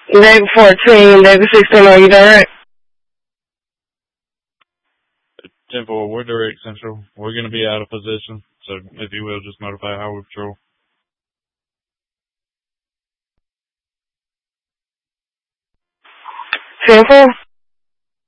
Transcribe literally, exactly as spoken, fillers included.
Neg fourteen, Neg sixteen, are you direct? ten four, we're direct central. We're going to be out of position, so if you will, just notify Highway Patrol. ten four?